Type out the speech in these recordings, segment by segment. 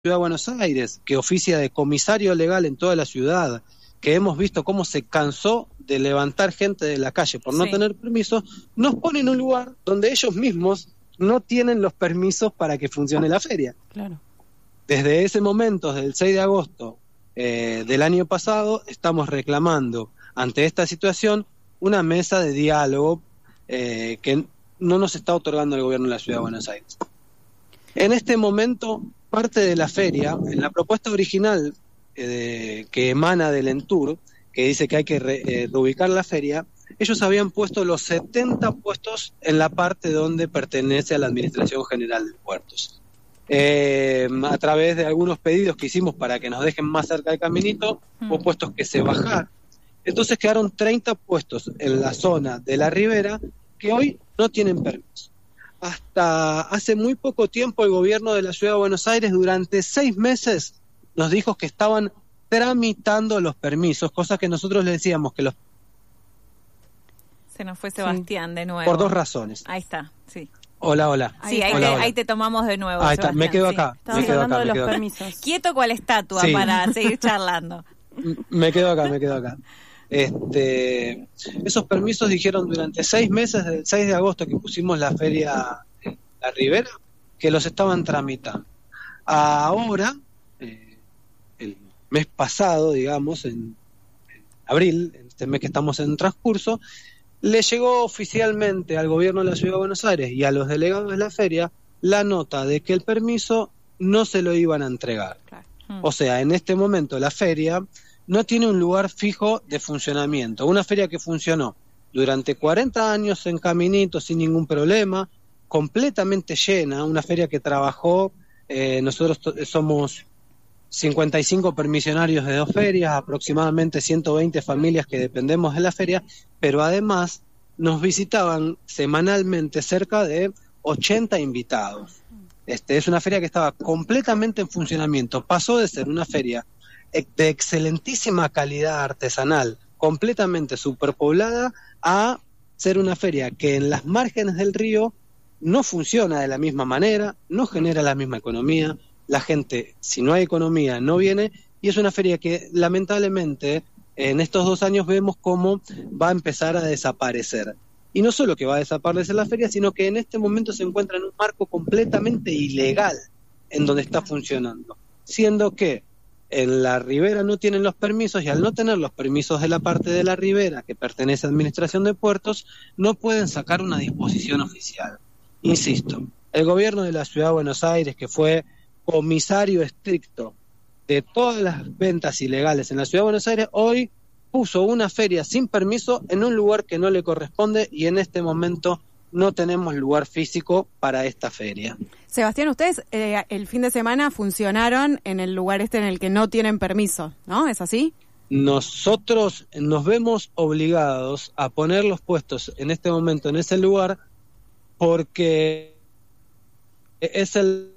Ciudad de Buenos Aires, que oficia de comisario legal en toda la ciudad, que hemos visto cómo se cansó de levantar gente de la calle por no tener permiso, nos pone en un lugar donde ellos mismos no tienen los permisos para que funcione la feria. Claro. Desde ese momento, desde el 6 de agosto del año pasado, estamos reclamando ante esta situación una mesa de diálogo que no nos está otorgando el gobierno de la Ciudad de Buenos Aires. En este momento, parte de la feria, en la propuesta original que emana del ENTUR, que dice que hay que reubicar la feria, ellos habían puesto los 70 puestos en la parte donde pertenece a la Administración General de Puertos. A través de algunos pedidos que hicimos para que nos dejen más cerca del caminito, hubo puestos que se bajaron. Entonces quedaron 30 puestos en la zona de la ribera que hoy no tienen permiso. Hasta hace muy poco tiempo el gobierno de la Ciudad de Buenos Aires durante 6 meses nos dijo que estaban tramitando los permisos, cosa que nosotros le decíamos que los... Se nos fue Sebastián de nuevo. Por 2 razones. Ahí está, sí. Hola. Sí, ahí te tomamos de nuevo, ahí está, Sebastián. me quedo acá. Estamos hablando de los permisos. Quieto cual estatua para seguir charlando. Me quedo acá. Esos permisos dijeron durante 6 meses, desde el 6 de agosto que pusimos la feria en la Ribera, que los estaban tramitando. Ahora, el mes pasado, digamos, en abril, en este mes que estamos en transcurso, le llegó oficialmente al gobierno de la Ciudad de Buenos Aires y a los delegados de la feria la nota de que el permiso no se lo iban a entregar. Claro. O sea, en este momento la feria no tiene un lugar fijo de funcionamiento. Una feria que funcionó durante 40 años en Caminito sin ningún problema, completamente llena, una feria que trabajó, nosotros somos 55 permisionarios de 2 ferias, aproximadamente 120 familias que dependemos de la feria, pero además nos visitaban semanalmente cerca de 80 invitados. Es una feria que estaba completamente en funcionamiento, pasó de ser una feria de excelentísima calidad artesanal, completamente superpoblada, a ser una feria que en las márgenes del río no funciona de la misma manera, no genera la misma economía, la gente, si no hay economía, no viene, y es una feria que lamentablemente en estos 2 años vemos cómo va a empezar a desaparecer. Y no solo que va a desaparecer la feria, sino que en este momento se encuentra en un marco completamente ilegal en donde está funcionando, siendo que en la ribera no tienen los permisos, y al no tener los permisos de la parte de la ribera que pertenece a Administración de Puertos, no pueden sacar una disposición oficial. Insisto, el gobierno de la Ciudad de Buenos Aires, que fue comisario estricto de todas las ventas ilegales en la Ciudad de Buenos Aires, hoy puso una feria sin permiso en un lugar que no le corresponde, y en este momento no tenemos lugar físico para esta feria. Sebastián, ustedes el fin de semana funcionaron en el lugar en el que no tienen permiso, ¿no? ¿Es así? Nosotros nos vemos obligados a poner los puestos en este momento en ese lugar porque es el...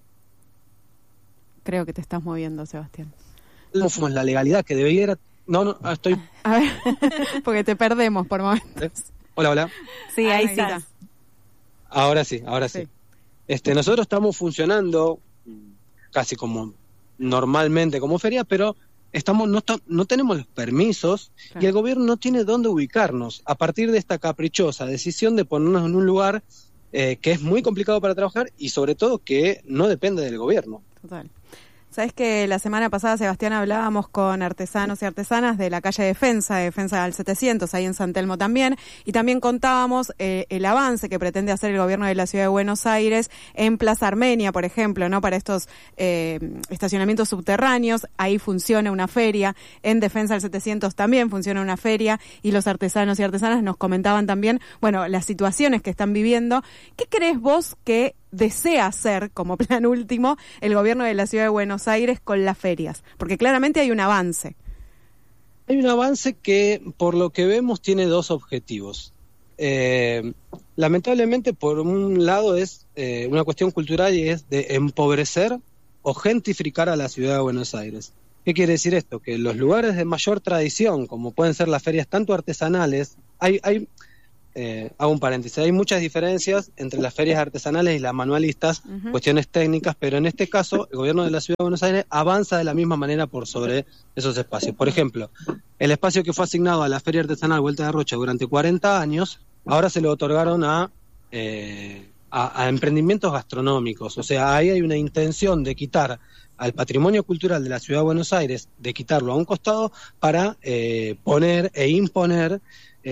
Creo que te estás moviendo, Sebastián. La legalidad que debiera... No, estoy... A ver, porque te perdemos por momentos. Hola. Sí, ahí estás. Ahora sí. Nosotros estamos funcionando casi como normalmente como feria, pero no tenemos los permisos, claro. Y el gobierno no tiene dónde ubicarnos a partir de esta caprichosa decisión de ponernos en un lugar que es muy complicado para trabajar y sobre todo que no depende del gobierno. Total. Sabés que la semana pasada, Sebastián, hablábamos con artesanos y artesanas de la calle Defensa al 700, ahí en San Telmo también, y también contábamos el avance que pretende hacer el gobierno de la Ciudad de Buenos Aires en Plaza Armenia, por ejemplo, ¿no? Para estos estacionamientos subterráneos, ahí funciona una feria, en Defensa al 700 también funciona una feria, y los artesanos y artesanas nos comentaban también, bueno, las situaciones que están viviendo. ¿Qué crees vos que desea hacer como plan último el gobierno de la Ciudad de Buenos Aires con las ferias? Porque claramente hay un avance. Hay un avance que, por lo que vemos, tiene 2 objetivos. Lamentablemente, por un lado es una cuestión cultural y es de empobrecer o gentrificar a la Ciudad de Buenos Aires. ¿Qué quiere decir esto? Que los lugares de mayor tradición, como pueden ser las ferias tanto artesanales, hago un paréntesis, hay muchas diferencias entre las ferias artesanales y las manualistas, cuestiones técnicas, pero en este caso el gobierno de la Ciudad de Buenos Aires avanza de la misma manera por sobre esos espacios. Por ejemplo, el espacio que fue asignado a la Feria Artesanal Vuelta de Rocha durante 40 años, ahora se lo otorgaron a emprendimientos gastronómicos. O sea, ahí hay una intención de quitar al patrimonio cultural de la Ciudad de Buenos Aires, de quitarlo a un costado para poner e imponer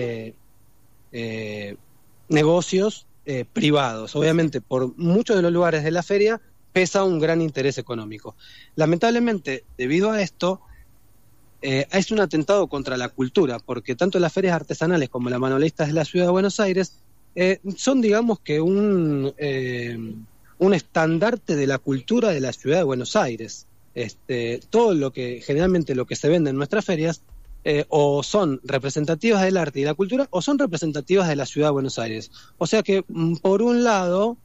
negocios privados. Obviamente, por muchos de los lugares de la feria pesa un gran interés económico. Lamentablemente, debido a esto, es un atentado contra la cultura, porque tanto las ferias artesanales como las manualistas de la Ciudad de Buenos Aires son, digamos, que un estandarte de la cultura de la Ciudad de Buenos Aires. Todo lo que generalmente lo que se vende en nuestras ferias o son representativas del arte y la cultura o son representativas de la Ciudad de Buenos Aires. O sea que, por un lado,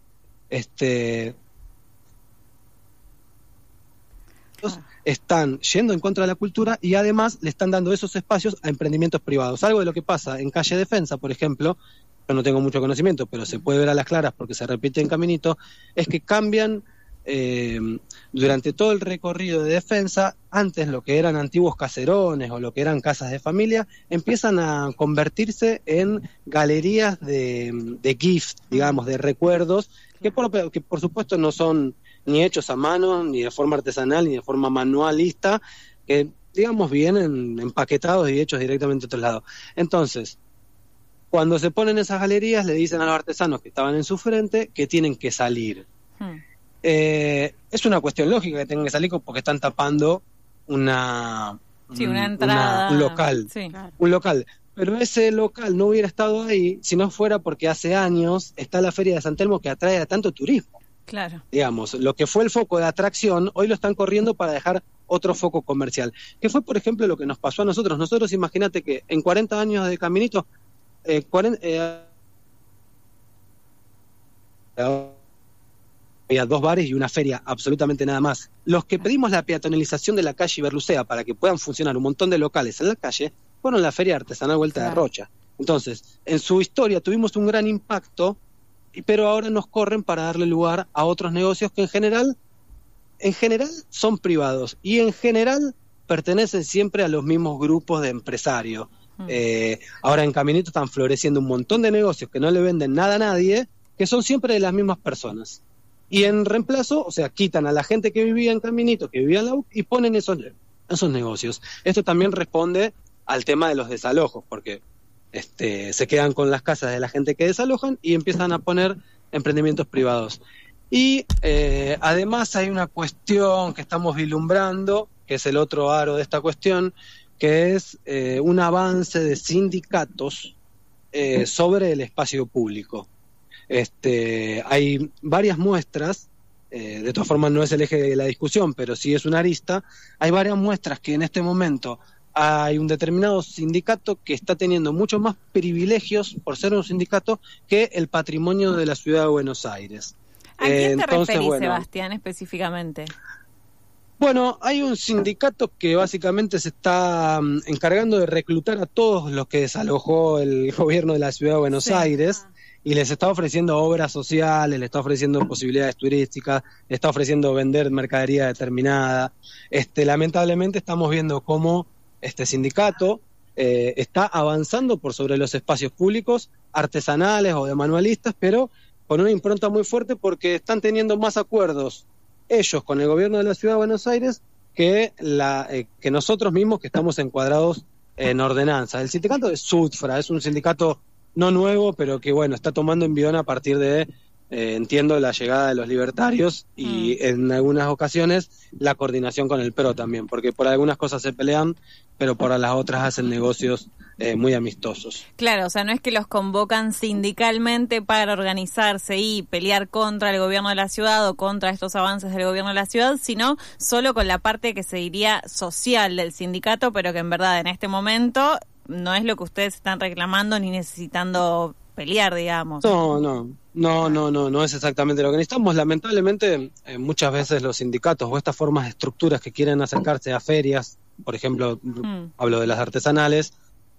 están yendo en contra de la cultura y además le están dando esos espacios a emprendimientos privados. Algo de lo que pasa en Calle Defensa, por ejemplo, yo no tengo mucho conocimiento, pero se puede ver a las claras porque se repite en Caminito, es que cambian durante todo el recorrido de Defensa. Antes lo que eran antiguos caserones o lo que eran casas de familia empiezan a convertirse en galerías de gift, digamos, de recuerdos, que por supuesto no son ni hechos a mano, ni de forma artesanal, ni de forma manualista, que digamos vienen empaquetados y hechos directamente a otro lado. Entonces, cuando se ponen esas galerías, le dicen a los artesanos que estaban en su frente que tienen que salir. Es una cuestión lógica que tengan que salir porque están tapando una entrada, un local. Sí. Un local. Pero ese local no hubiera estado ahí si no fuera porque hace años está la Feria de San Telmo que atrae a tanto turismo. Claro. Digamos, lo que fue el foco de atracción, hoy lo están corriendo para dejar otro foco comercial. Que fue, por ejemplo, lo que nos pasó a nosotros. Nosotros, imagínate que en 40 años de Caminito, había 2 bares y una feria, absolutamente nada más. Los que pedimos la peatonalización de la calle Iberlucea para que puedan funcionar un montón de locales en la calle, fueron la Feria Artesanal Vuelta de Rocha. Entonces, en su historia tuvimos un gran impacto, pero ahora nos corren para darle lugar a otros negocios que en general son privados y en general pertenecen siempre a los mismos grupos de empresarios. Ahora en Caminito están floreciendo un montón de negocios que no le venden nada a nadie, que son siempre de las mismas personas. Y en reemplazo, o sea, quitan a la gente que vivía en Caminito, que vivía en la UC, y ponen esos negocios. Esto también responde al tema de los desalojos, porque se quedan con las casas de la gente que desalojan y empiezan a poner emprendimientos privados. Y además hay una cuestión que estamos vislumbrando, que es el otro aro de esta cuestión, que es un avance de sindicatos sobre el espacio público. Hay varias muestras, de todas formas no es el eje de la discusión, pero sí es una arista. Hay varias muestras que en este momento hay un determinado sindicato que está teniendo muchos más privilegios por ser un sindicato que el patrimonio de la Ciudad de Buenos Aires. ¿A quién te referís, Sebastián, específicamente? Bueno, hay un sindicato que básicamente se está encargando de reclutar a todos los que desalojó el gobierno de la Ciudad de Buenos Aires y les está ofreciendo obras sociales, les está ofreciendo posibilidades turísticas, les está ofreciendo vender mercadería determinada. Lamentablemente estamos viendo cómo este sindicato está avanzando por sobre los espacios públicos, artesanales o de manualistas, pero con una impronta muy fuerte porque están teniendo más acuerdos ellos con el gobierno de la Ciudad de Buenos Aires que nosotros mismos que estamos encuadrados en ordenanza. El sindicato de SUTFRA es un sindicato no nuevo, pero que bueno, está tomando envión a partir de, entiendo, la llegada de los libertarios y en algunas ocasiones la coordinación con el PRO también, porque por algunas cosas se pelean, pero por las otras hacen negocios muy amistosos. Claro, o sea, no es que los convocan sindicalmente para organizarse y pelear contra el gobierno de la ciudad o contra estos avances del gobierno de la ciudad, sino solo con la parte que se diría social del sindicato, pero que en verdad en este momento no es lo que ustedes están reclamando ni necesitando pelear, digamos. No es exactamente lo que necesitamos. Lamentablemente, muchas veces los sindicatos o estas formas de estructuras que quieren acercarse a ferias, por ejemplo, hablo de las artesanales,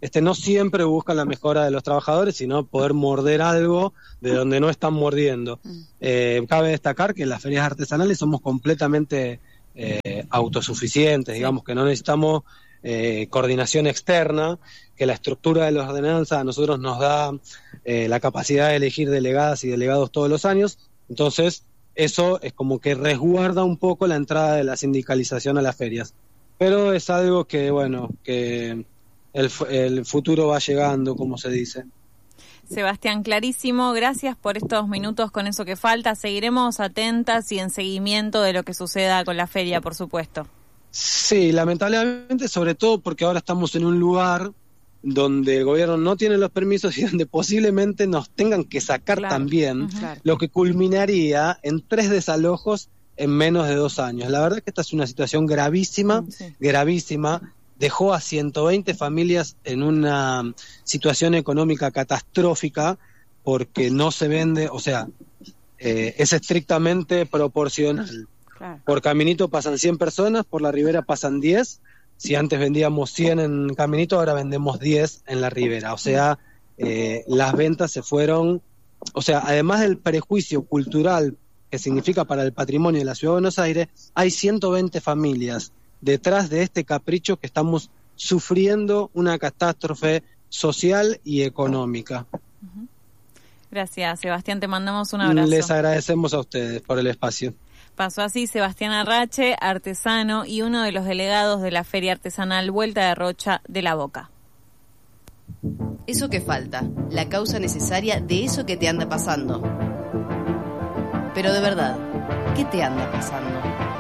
no siempre buscan la mejora de los trabajadores, sino poder morder algo de donde no están mordiendo. Cabe destacar que en las ferias artesanales somos completamente autosuficientes, digamos que no necesitamos coordinación externa, que la estructura de la ordenanza a nosotros nos da la capacidad de elegir delegadas y delegados todos los años. Entonces eso es como que resguarda un poco la entrada de la sindicalización a las ferias, pero es algo que bueno, que el futuro va llegando, como se dice. Sebastián, clarísimo, gracias por estos minutos con eso que falta. Seguiremos atentas y en seguimiento de lo que suceda con la feria, por supuesto. Sí, lamentablemente, sobre todo porque ahora estamos en un lugar donde el gobierno no tiene los permisos y donde posiblemente nos tengan que sacar también, lo que culminaría en 3 desalojos en menos de 2 años. La verdad que esta es una situación gravísima, gravísima. Dejó a 120 familias en una situación económica catastrófica porque no se vende, o sea, es estrictamente proporcional. Por Caminito pasan 100 personas, por la Ribera pasan 10. Si antes vendíamos 100 en Caminito, ahora vendemos 10 en la Ribera. O sea, las ventas se fueron, o sea, además del prejuicio cultural que significa para el patrimonio de la Ciudad de Buenos Aires, hay 120 familias detrás de este capricho que estamos sufriendo una catástrofe social y económica. Gracias, Sebastián, te mandamos un abrazo. Les agradecemos a ustedes por el espacio. Pasó así Sebastián Arrache, artesano y uno de los delegados de la Feria Artesanal Vuelta de Rocha de La Boca. Eso que falta, la causa necesaria de eso que te anda pasando. Pero de verdad, ¿qué te anda pasando?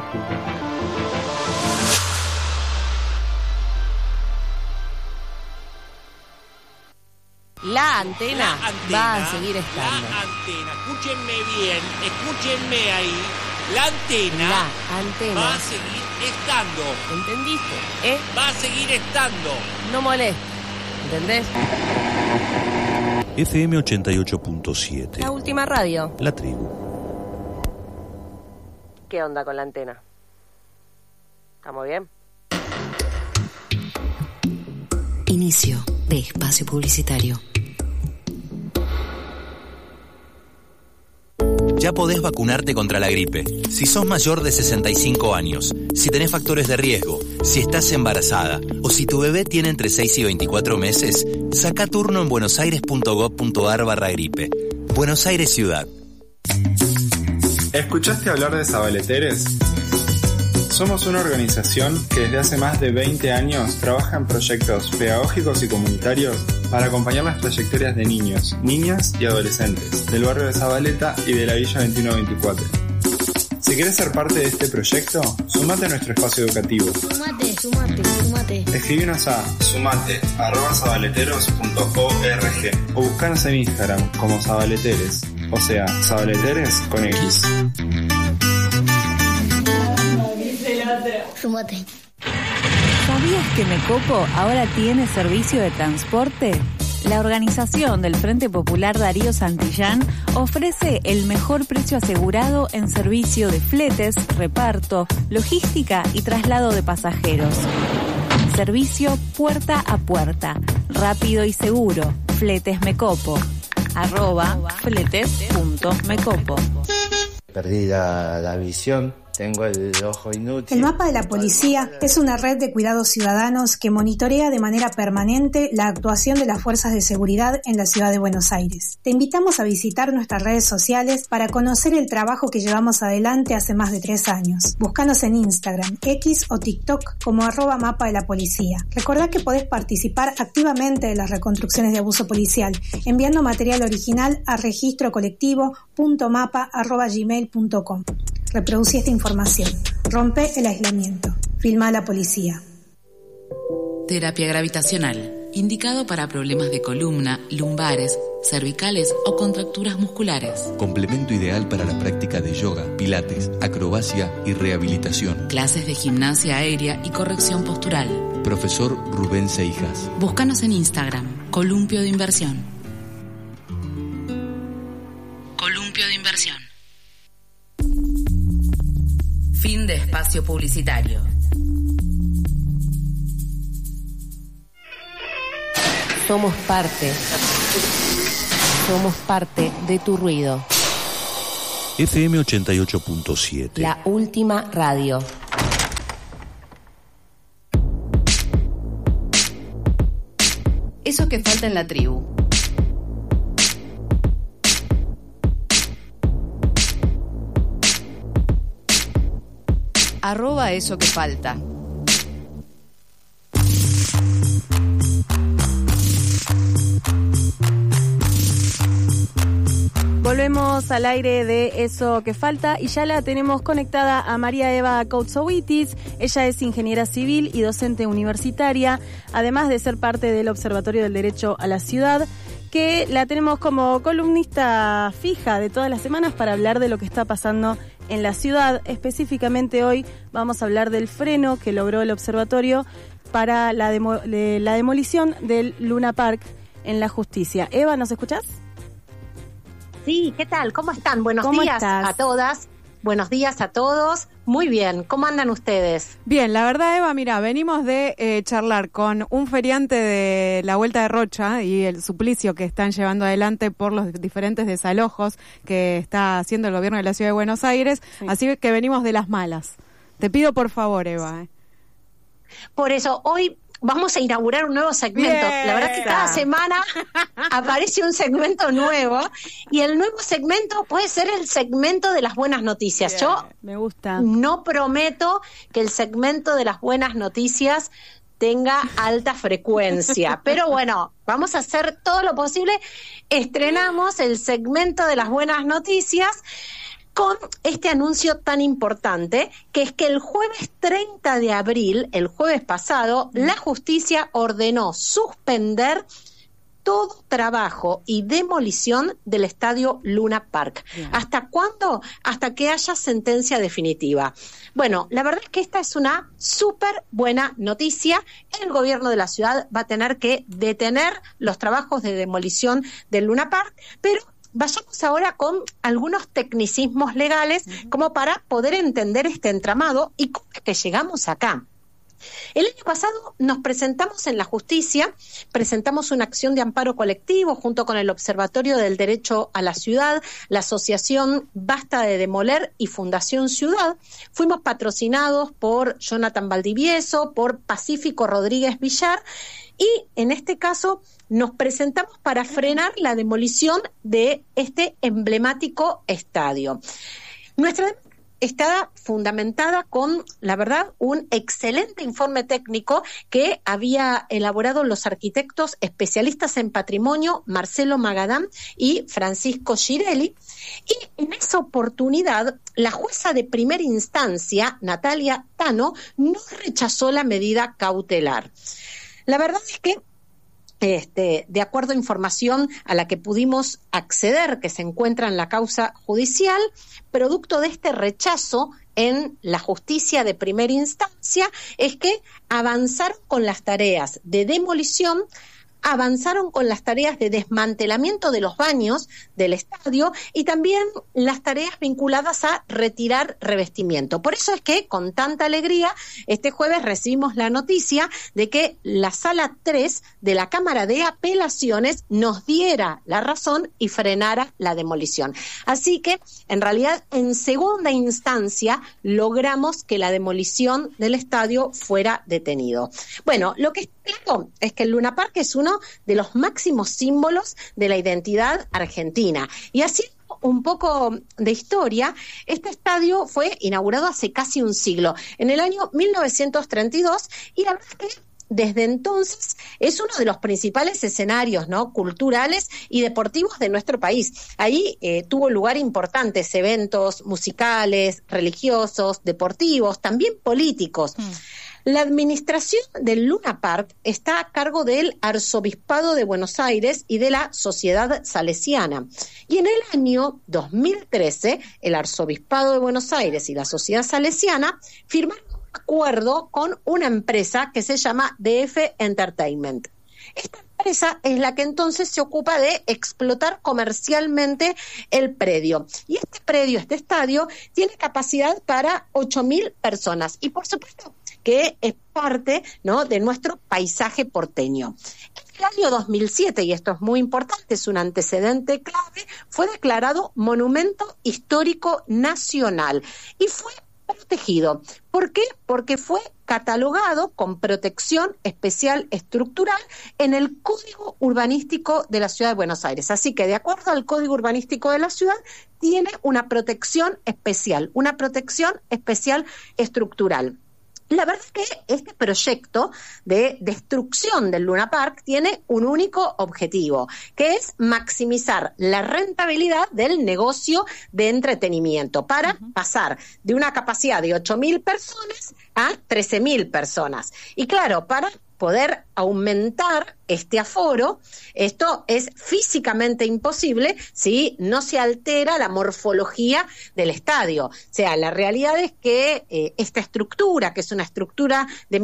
La antena va a seguir estando. La antena, escúchenme bien, escúchenme ahí. La antena va a seguir estando. ¿Entendiste? Va a seguir estando. No molestes, ¿entendés? FM 88.7. La última radio. La tribu. ¿Qué onda con la antena? ¿Estamos bien? Inicio de espacio publicitario. Ya podés vacunarte contra la gripe. Si sos mayor de 65 años, si tenés factores de riesgo, si estás embarazada o si tu bebé tiene entre 6 y 24 meses, saca turno en buenosaires.gov.ar/gripe. Buenos Aires Ciudad. ¿Escuchaste hablar de Sabaleteres? Somos una organización que desde hace más de 20 años trabaja en proyectos pedagógicos y comunitarios para acompañar las trayectorias de niños, niñas y adolescentes del barrio de Zabaleta y de la Villa 2124. Si querés ser parte de este proyecto, sumate a nuestro espacio educativo. Sumate. Escribinos a sumate@zabaleteros.org o buscanos en Instagram como Sabaleteres, o sea, Sabaleteres con X. Sumate. ¿Sabías que Mecopo ahora tiene servicio de transporte? La organización del Frente Popular Darío Santillán ofrece el mejor precio asegurado en servicio de fletes, reparto, logística y traslado de pasajeros. Servicio puerta a puerta, rápido y seguro. Fletes Mecopo. @fletes.mecopo. Perdí la visión. Tengo el ojo inútil. El mapa de la policía es una red de cuidados ciudadanos que monitorea de manera permanente la actuación de las fuerzas de seguridad en la ciudad de Buenos Aires. Te invitamos a visitar nuestras redes sociales para conocer el trabajo que llevamos adelante hace más de 3 años. Búscanos en Instagram, X o TikTok como @mapa de la policía. Recordá que podés participar activamente de las reconstrucciones de abuso policial enviando material original a registrocolectivo.mapa@gmail.com. Reproducí esta información. Rompe el aislamiento. Filma a la policía. Terapia gravitacional. Indicado para problemas de columna, lumbares, cervicales o contracturas musculares. Complemento ideal para la práctica de yoga, pilates, acrobacia y rehabilitación. Clases de gimnasia aérea y corrección postural. Profesor Rubén Seijas. Búscanos en Instagram. Columpio de Inversión. Columpio de Inversión. Fin de espacio publicitario. Somos parte. Somos parte de tu ruido. FM 88.7. La última radio. Eso que falta en la tribu. @ eso que falta. Volvemos al aire de Eso que falta y ya la tenemos conectada a María Eva Koutsowitis. Ella es ingeniera civil y docente universitaria, además de ser parte del Observatorio del Derecho a la Ciudad, que la tenemos como columnista fija de todas las semanas para hablar de lo que está pasando en la ciudad. Específicamente hoy vamos a hablar del freno que logró el observatorio para la demolición del Luna Park en la justicia. Eva, ¿nos escuchás? Sí, ¿qué tal? ¿Cómo están? Buenos días a todas, buenos días a todos. Muy bien, ¿cómo andan ustedes? Bien, la verdad, Eva, mira, venimos de charlar con un feriante de la Vuelta de Rocha y el suplicio que están llevando adelante por los diferentes desalojos que está haciendo el gobierno de la Ciudad de Buenos Aires, sí. Así que venimos de las malas. Te pido por favor, Eva. Por eso, hoy vamos a inaugurar un nuevo segmento. Bien. La verdad que cada semana aparece un segmento nuevo y el nuevo segmento puede ser el segmento de las buenas noticias. Bien. Yo me gusta. No prometo que el segmento de las buenas noticias tenga alta frecuencia, pero bueno, vamos a hacer todo lo posible. Estrenamos el segmento de las buenas noticias con este anuncio tan importante, que es que el jueves 30 de abril, el jueves pasado, la justicia ordenó suspender todo trabajo y demolición del estadio Luna Park. Bien. ¿Hasta cuándo? Hasta que haya sentencia definitiva. Bueno, la verdad es que esta es una súper buena noticia. El gobierno de la ciudad va a tener que detener los trabajos de demolición del Luna Park, pero vayamos ahora con algunos tecnicismos legales como para poder entender este entramado y cómo es que llegamos acá. El año pasado nos presentamos en la justicia, presentamos una acción de amparo colectivo junto con el Observatorio del Derecho a la Ciudad, la Asociación Basta de Demoler y Fundación Ciudad. Fuimos patrocinados por Jonathan Valdivieso, por Pacífico Rodríguez Villar, y en este caso nos presentamos para frenar la demolición de este emblemático estadio. Nuestra demanda está fundamentada con, la verdad, un excelente informe técnico que había elaborado los arquitectos especialistas en patrimonio Marcelo Magadán y Francisco Girelli, y en esa oportunidad la jueza de primera instancia, Natalia Tano, no rechazó la medida cautelar. La verdad es que de acuerdo a información a la que pudimos acceder, que se encuentra en la causa judicial, producto de este rechazo en la justicia de primera instancia, es que avanzaron con las tareas de demolición, avanzaron con las tareas de desmantelamiento de los baños del estadio y también las tareas vinculadas a retirar revestimiento. Por eso es que con tanta alegría este jueves recibimos la noticia de que la Sala 3 de la Cámara de Apelaciones nos diera la razón y frenara la demolición. Así que en realidad en segunda instancia logramos que la demolición del estadio fuera detenido. Bueno, lo que es claro es que el Luna Park es uno de los máximos símbolos de la identidad argentina. Y así un poco de historia, este estadio fue inaugurado hace casi un siglo, en el año 1932, y la verdad es que desde entonces es uno de los principales escenarios, ¿no?, culturales y deportivos de nuestro país. Ahí tuvo lugar importantes eventos musicales, religiosos, deportivos, también políticos. La administración del Luna Park está a cargo del Arzobispado de Buenos Aires y de la Sociedad Salesiana. Y en el año 2013, el Arzobispado de Buenos Aires y la Sociedad Salesiana firmaron un acuerdo con una empresa que se llama DF Entertainment. Esta empresa es la que entonces se ocupa de explotar comercialmente el predio. Y este predio, este estadio, tiene capacidad para 8.000 personas. Y por supuesto que es parte, ¿no?, de nuestro paisaje porteño. El el año 2007, y esto es muy importante, es un antecedente clave, fue declarado Monumento Histórico Nacional y fue protegido. ¿Por qué? Porque fue catalogado con protección especial estructural en el Código Urbanístico de la Ciudad de Buenos Aires. Así que, de acuerdo al Código Urbanístico de la ciudad, tiene una protección especial estructural. La verdad es que este proyecto de destrucción del Luna Park tiene un único objetivo, que es maximizar la rentabilidad del negocio de entretenimiento para pasar de una capacidad de 8.000 personas a 13.000 personas. Y claro, para poder aumentar este aforo, esto es físicamente imposible si no se altera la morfología del estadio. O sea, la realidad es que esta estructura, que es una estructura de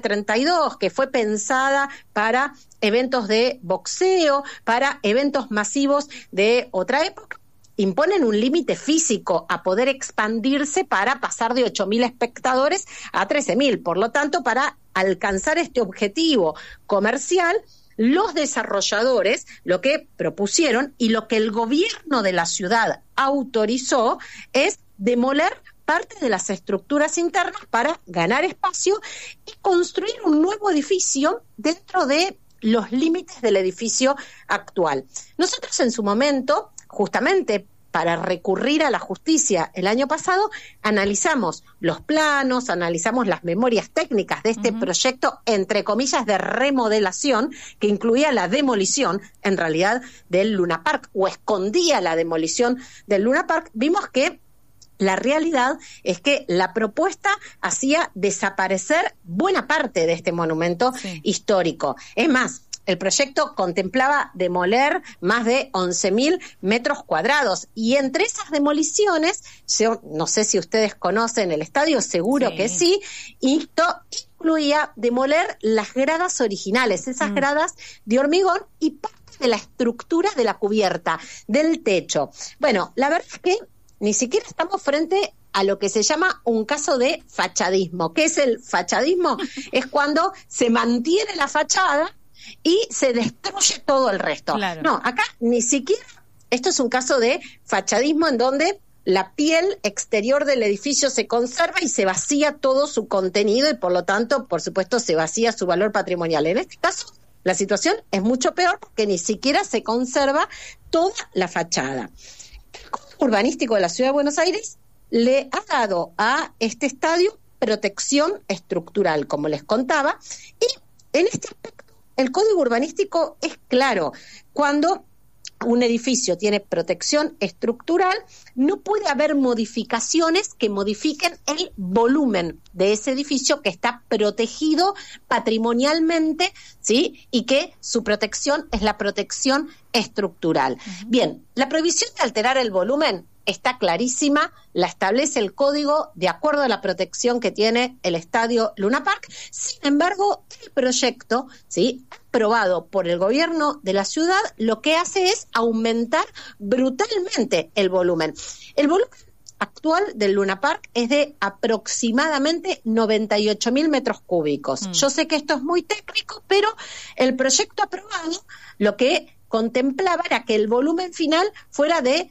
1932, que fue pensada para eventos de boxeo, para eventos masivos de otra época, imponen un límite físico a poder expandirse para pasar de 8.000 espectadores a 13.000. Por lo tanto, para alcanzar este objetivo comercial, los desarrolladores lo que propusieron y lo que el gobierno de la ciudad autorizó es demoler parte de las estructuras internas para ganar espacio y construir un nuevo edificio dentro de los límites del edificio actual. Nosotros en su momento, justamente para recurrir a la justicia el año pasado, analizamos los planos, analizamos las memorias técnicas de este proyecto, entre comillas, de remodelación, que incluía la demolición, en realidad, del Luna Park, o escondía la demolición del Luna Park. Vimos que la realidad es que la propuesta hacía desaparecer buena parte de este monumento histórico. Es más, el proyecto contemplaba demoler más de 11.000 metros cuadrados y entre esas demoliciones, no sé si ustedes conocen el estadio, seguro que sí, y esto incluía demoler las gradas originales, esas gradas de hormigón y parte de la estructura de la cubierta, del techo. Bueno, la verdad es que ni siquiera estamos frente a lo que se llama un caso de fachadismo. ¿Qué es el fachadismo? Es cuando se mantiene la fachada y se destruye todo el resto. Claro. No, acá ni siquiera, esto es un caso de fachadismo en donde la piel exterior del edificio se conserva y se vacía todo su contenido y por lo tanto, por supuesto, se vacía su valor patrimonial. En este caso, la situación es mucho peor porque ni siquiera se conserva toda la fachada. El Código Urbanístico de la Ciudad de Buenos Aires le ha dado a este estadio protección estructural, como les contaba, y en este aspecto el Código Urbanístico es claro. Cuando un edificio tiene protección estructural, no puede haber modificaciones que modifiquen el volumen de ese edificio que está protegido patrimonialmente, ¿sí? Y que su protección es la protección estructural. Bien, la prohibición de alterar el volumen está clarísima, la establece el código de acuerdo a la protección que tiene el estadio Luna Park. Sin embargo, el proyecto, ¿sí?, aprobado por el gobierno de la ciudad, lo que hace es aumentar brutalmente el volumen. El volumen actual del Luna Park es de aproximadamente 98.000 metros cúbicos. Yo sé que esto es muy técnico, pero el proyecto aprobado lo que contemplaba era que el volumen final fuera de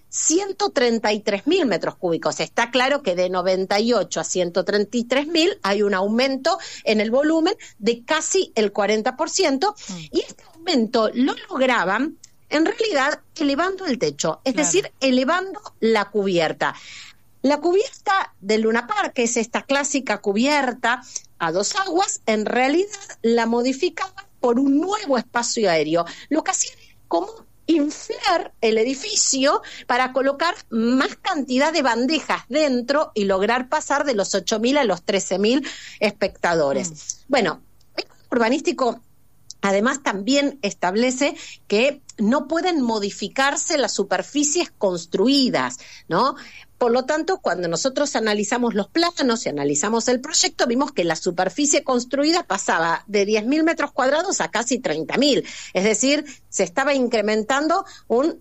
133.000 metros cúbicos. Está claro que de 98 a 133.000 hay un aumento en el volumen de casi el 40%, y este aumento lo lograban en realidad elevando el techo, es decir, elevando la cubierta. La cubierta del Luna Park, que es esta clásica cubierta a dos aguas, en realidad la modificaba por un nuevo espacio aéreo. Lo que hacía como inflar el edificio para colocar más cantidad de bandejas dentro y lograr pasar de los 8.000 a los 13.000 espectadores. Bueno, el urbanístico además también establece que no pueden modificarse las superficies construidas, ¿no? Por lo tanto, cuando nosotros analizamos los planos y analizamos el proyecto, vimos que la superficie construida pasaba de 10.000 metros cuadrados a casi 30.000. Es decir, se estaba incrementando un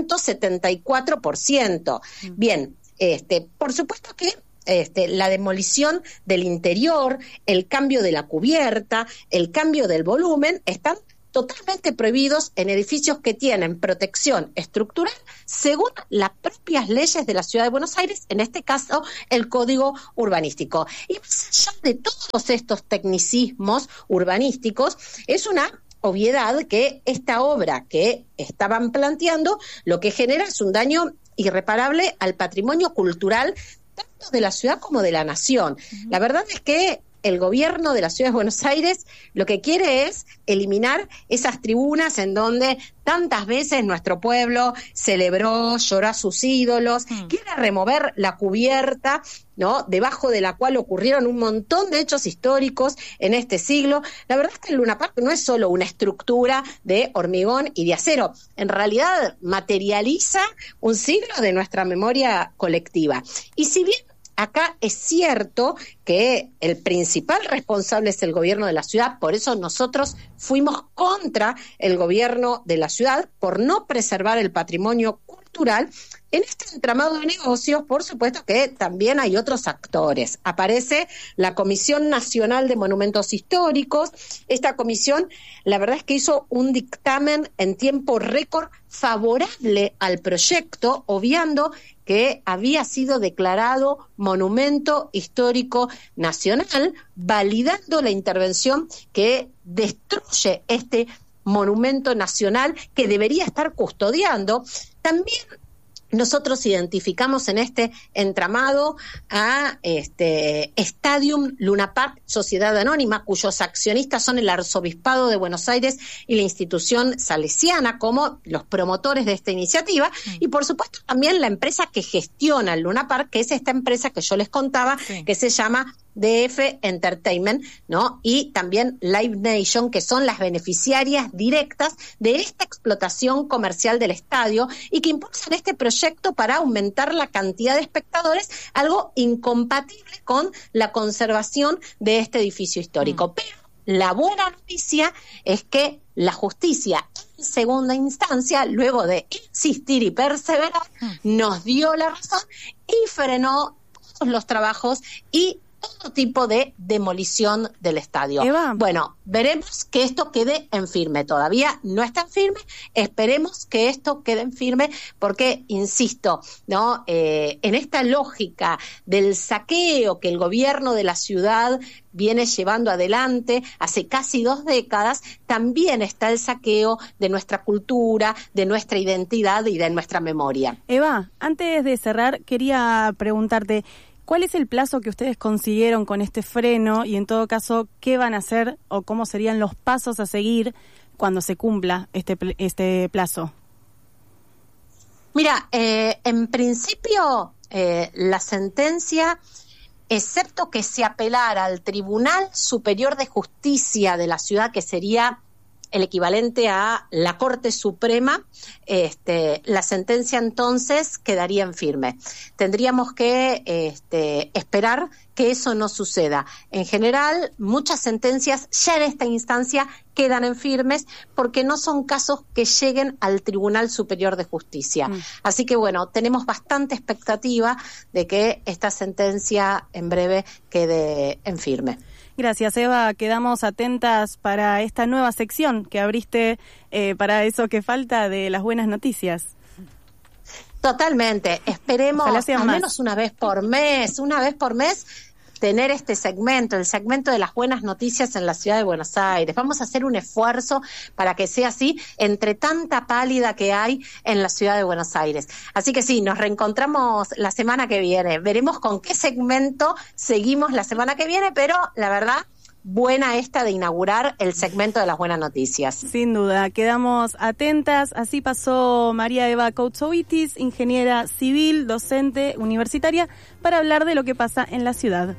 174%. Bien, por supuesto que la demolición del interior, el cambio de la cubierta, el cambio del volumen, están totalmente prohibidos en edificios que tienen protección estructural según las propias leyes de la Ciudad de Buenos Aires, en este caso el Código Urbanístico. Y más allá de todos estos tecnicismos urbanísticos, es una obviedad que esta obra que estaban planteando lo que genera es un daño irreparable al patrimonio cultural tanto de la ciudad como de la nación. La verdad es que el gobierno de la Ciudad de Buenos Aires lo que quiere es eliminar esas tribunas en donde tantas veces nuestro pueblo celebró, lloró a sus ídolos, quiere remover la cubierta, ¿no?, debajo de la cual ocurrieron un montón de hechos históricos en este siglo. La verdad es que el Luna Park no es solo una estructura de hormigón y de acero, en realidad materializa un siglo de nuestra memoria colectiva. Y si bien acá es cierto que el principal responsable es el gobierno de la ciudad, por eso nosotros fuimos contra el gobierno de la ciudad por no preservar el patrimonio cultural. En este entramado de negocios, por supuesto que también hay otros actores. Aparece la Comisión Nacional de Monumentos Históricos. Esta comisión, la verdad es que hizo un dictamen en tiempo récord favorable al proyecto, obviando que había sido declarado Monumento Histórico Nacional, validando la intervención que destruye este monumento nacional que debería estar custodiando. También nosotros identificamos en este entramado a Stadium Luna Park Sociedad Anónima, cuyos accionistas son el Arzobispado de Buenos Aires y la institución salesiana como los promotores de esta iniciativa, y por supuesto también la empresa que gestiona el Luna Park, que es esta empresa que yo les contaba, que se llama DF Entertainment, ¿no? Y también Live Nation, que son las beneficiarias directas de esta explotación comercial del estadio y que impulsan este proyecto para aumentar la cantidad de espectadores, algo incompatible con la conservación de este edificio histórico. Pero la buena noticia es que la justicia en segunda instancia, luego de insistir y perseverar, nos dio la razón y frenó todos los trabajos y todo tipo de demolición del estadio. Eva. Bueno, veremos que esto quede en firme. Todavía no está en firme. Esperemos que esto quede en firme porque, insisto, ¿no? En esta lógica del saqueo que el gobierno de la ciudad viene llevando adelante hace casi 2 décadas, también está el saqueo de nuestra cultura, de nuestra identidad y de nuestra memoria. Eva, antes de cerrar, quería preguntarte, ¿cuál es el plazo que ustedes consiguieron con este freno y en todo caso qué van a hacer o cómo serían los pasos a seguir cuando se cumpla este plazo? Mira, en principio la sentencia, excepto que se apelara al Tribunal Superior de Justicia de la ciudad, que sería el equivalente a la Corte Suprema, la sentencia entonces quedaría en firme. Tendríamos que esperar que eso no suceda. En general, muchas sentencias ya en esta instancia quedan en firmes porque no son casos que lleguen al Tribunal Superior de Justicia. Así que bueno, tenemos bastante expectativa de que esta sentencia en breve quede en firme. Gracias, Eva. Quedamos atentas para esta nueva sección que abriste para eso que falta de las buenas noticias. Totalmente. Esperemos al menos una vez por mes, tener este segmento, el segmento de las buenas noticias en la ciudad de Buenos Aires. Vamos a hacer un esfuerzo para que sea así, entre tanta pálida que hay en la ciudad de Buenos Aires. Así que sí, nos reencontramos la semana que viene. Veremos con qué segmento seguimos la semana que viene, pero la verdad, buena esta de inaugurar el segmento de las buenas noticias. Sin duda, quedamos atentas. Así pasó María Eva Koutsovitis, ingeniera civil, docente universitaria, para hablar de lo que pasa en la ciudad.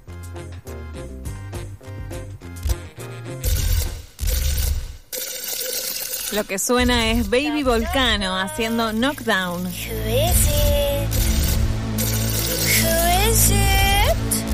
Lo que suena es Baby Volcano haciendo Knockdown. Who is it? Who is it?